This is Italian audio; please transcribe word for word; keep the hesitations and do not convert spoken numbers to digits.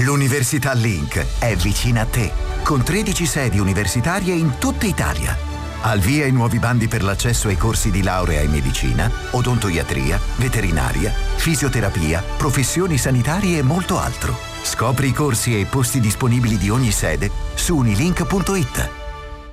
L'Università Link è vicina a te, con tredici sedi universitarie in tutta Italia. Al via i nuovi bandi per l'accesso ai corsi di laurea in medicina, odontoiatria, veterinaria, fisioterapia, professioni sanitarie e molto altro. Scopri i corsi e i posti disponibili di ogni sede su unilink punto it.